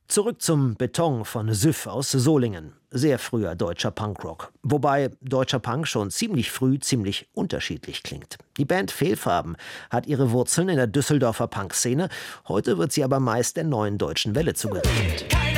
Zurück zum Beton von Süff aus Solingen. Sehr früher deutscher Punkrock. Wobei deutscher Punk schon ziemlich früh ziemlich unterschiedlich klingt. Die Band Fehlfarben hat ihre Wurzeln in der Düsseldorfer Punkszene. Heute wird sie aber meist der neuen deutschen Welle zugerechnet.